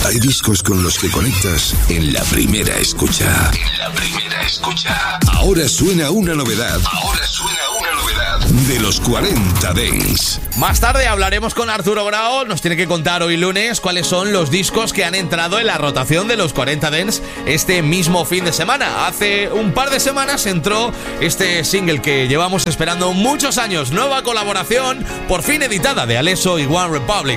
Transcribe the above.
Hay discos con los que conectas en la primera escucha. Ahora suena una novedad. De los 40 Dance. Más tarde hablaremos con Arturo Grau. Nos tiene que contar hoy lunes cuáles son los discos que han entrado en la rotación de los 40 Dance este mismo fin de semana. Hace un par de semanas entró este single que llevamos esperando muchos años. Nueva colaboración, por fin editada, de Alesso y One Republic.